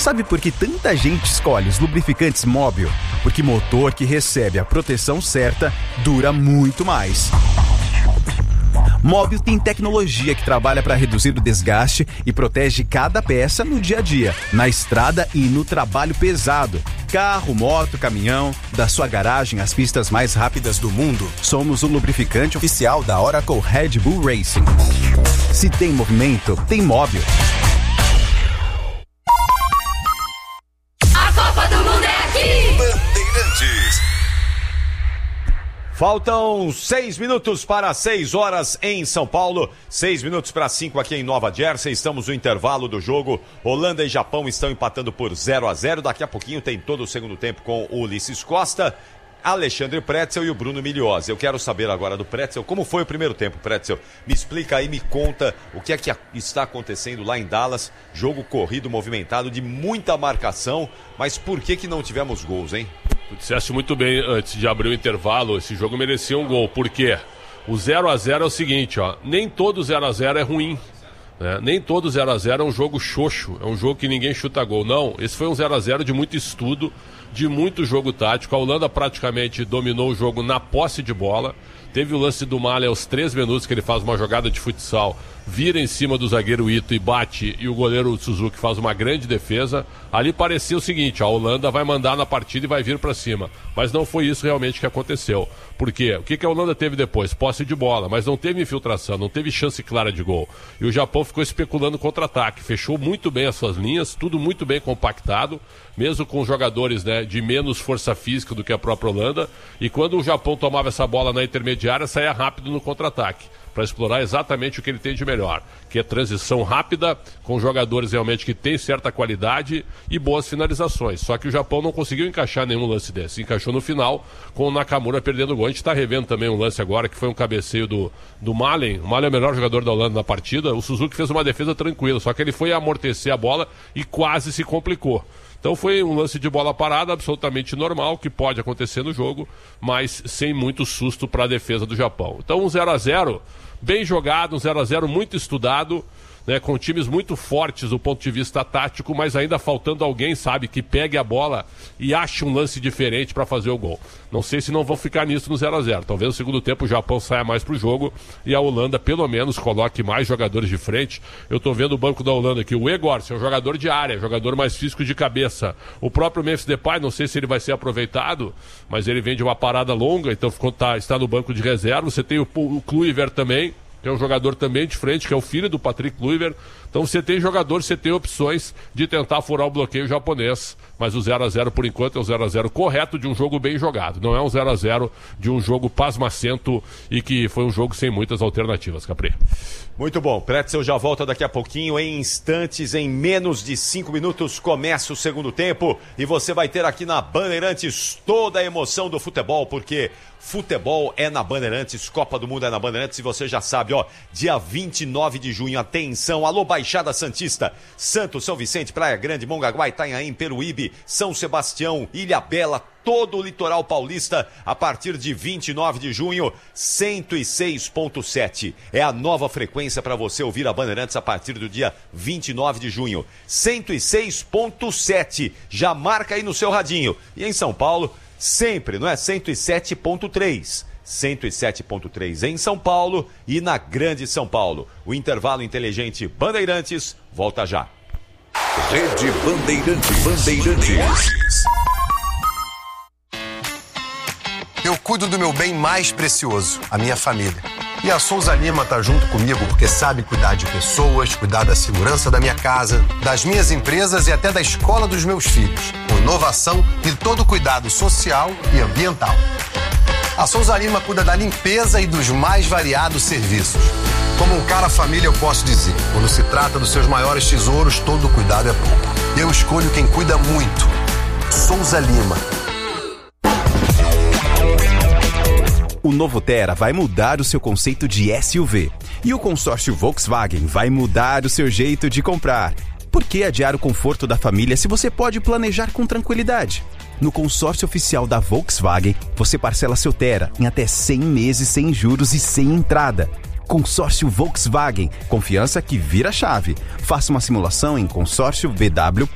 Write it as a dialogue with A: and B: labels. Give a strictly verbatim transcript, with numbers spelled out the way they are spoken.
A: Sabe por que tanta gente escolhe os lubrificantes Móbil? Porque motor que recebe a proteção certa dura muito mais. Móbil tem tecnologia que trabalha para reduzir o desgaste e protege cada peça no dia a dia, na estrada e no trabalho pesado. Carro, moto, caminhão, da sua garagem às pistas mais rápidas do mundo, somos o lubrificante oficial da Oracle Red Bull Racing. Se tem movimento, tem Móbil.
B: A Copa do Mundo é aqui!
C: Bandeirantes.
D: Faltam seis minutos para seis horas em São Paulo, seis minutos para cinco aqui em Nova Jersey. Estamos no intervalo do jogo. Holanda e Japão estão empatando por zero a zero. Daqui a pouquinho tem todo o segundo tempo com o Ulisses Costa, Alexandre Pretzel e o Bruno Migliozzi. Eu quero saber agora do Pretzel, como foi o primeiro tempo, Pretzel? Me explica aí, me conta o que é que está acontecendo lá em Dallas. Jogo corrido, movimentado, de muita marcação, mas por que que não tivemos gols, hein?
E: Tu disseste muito bem antes de abrir o intervalo, esse jogo merecia um gol. Por quê? O zero a zero é o seguinte, ó, nem todo zero a zero é ruim, né? Nem todo zero a zero é um jogo xoxo, é um jogo que ninguém chuta gol. Não, esse foi um zero a zero de muito estudo, de muito jogo tático. A Holanda praticamente dominou o jogo na posse de bola. Teve o lance do Malha aos três minutos, que ele faz uma jogada de futsal, vira em cima do zagueiro Ito e bate, e o goleiro Suzuki faz uma grande defesa. Ali parecia o seguinte, a Holanda vai mandar na partida e vai vir para cima. Mas não foi isso realmente que aconteceu. Por quê? O que que a Holanda teve depois? Posse de bola, mas não teve infiltração, não teve chance clara de gol. E o Japão ficou especulando contra-ataque, fechou muito bem as suas linhas, tudo muito bem compactado, mesmo com jogadores, né, de menos força física do que a própria Holanda. E quando o Japão tomava essa bola na intermediária, saía rápido no contra-ataque, para explorar exatamente o que ele tem de melhor, que é transição rápida, com jogadores realmente que têm certa qualidade e boas finalizações. Só que o Japão não conseguiu encaixar nenhum lance desse. Encaixou no final, com o Nakamura perdendo o gol. A gente está revendo também um lance agora, que foi um cabeceio do, do Malen. O Malen é o melhor jogador da Holanda na partida. O Suzuki fez uma defesa tranquila, só que ele foi amortecer a bola e quase se complicou. Então foi um lance de bola parada absolutamente normal, que pode acontecer no jogo, mas sem muito susto para a defesa do Japão. Então um zero a zero bem jogado, um zero a zero muito estudado, né, com times muito fortes do ponto de vista tático, mas ainda faltando alguém, sabe, que pegue a bola e ache um lance diferente para fazer o gol. Não sei se não vão ficar nisso no zero a zero. Talvez no segundo tempo o Japão saia mais pro jogo e a Holanda pelo menos coloque mais jogadores de frente. Eu tô vendo o banco da Holanda aqui, o Egorst é um jogador de área, jogador mais físico de cabeça. O próprio Memphis Depay, não sei se ele vai ser aproveitado, mas ele vem de uma parada longa, então ficou, tá, está no banco de reserva. Você tem o, o Kluivert também, que é um jogador também de frente, que é o filho do Patrick Kluivert. Então você tem jogadores, você tem opções de tentar furar o bloqueio japonês. Mas o zero a zero por enquanto é o zero a zero correto de um jogo bem jogado. Não é um zero a zero de um jogo pasmacento e que foi um jogo sem muitas alternativas, Capri.
D: Muito bom, Pretzel já volta daqui a pouquinho, em instantes, em menos de cinco minutos, começa o segundo tempo e você vai ter aqui na Bandeirantes toda a emoção do futebol, porque futebol é na Bandeirantes, Copa do Mundo é na Bandeirantes e você já sabe, ó, dia vinte e nove de junho, atenção, alô Baixada Santista, Santos, São Vicente, Praia Grande, Mongaguá, Itanhaém, Peruíbe, São Sebastião, Ilha Bela, todo o litoral paulista, a partir de vinte e nove de junho, cento e seis ponto sete. É a nova frequência para você ouvir a Bandeirantes a partir do dia vinte e nove de junho. cento e seis ponto sete. Já marca aí no seu radinho. E em São Paulo, sempre, não é? cento e sete ponto três. cento e sete ponto três em São Paulo e na Grande São Paulo. O intervalo inteligente Bandeirantes volta já.
C: Rede Bandeirantes. Bandeirantes.
F: Eu cuido do meu bem mais precioso, a minha família. E a Souza Lima tá junto comigo porque sabe cuidar de pessoas, cuidar da segurança da minha casa, das minhas empresas e até da escola dos meus filhos. Com inovação e todo cuidado social e ambiental. A Souza Lima cuida da limpeza e dos mais variados serviços. Como um cara família eu posso dizer, quando se trata dos seus maiores tesouros, todo cuidado é pouco. Eu escolho quem cuida muito. Souza Lima.
A: O novo Tera vai mudar o seu conceito de S U V. E o consórcio Volkswagen vai mudar o seu jeito de comprar. Por que adiar o conforto da família se você pode planejar com tranquilidade? No consórcio oficial da Volkswagen, você parcela seu Tera em até cem meses sem juros e sem entrada. Consórcio Volkswagen, confiança que vira chave. Faça uma simulação em consórcio v w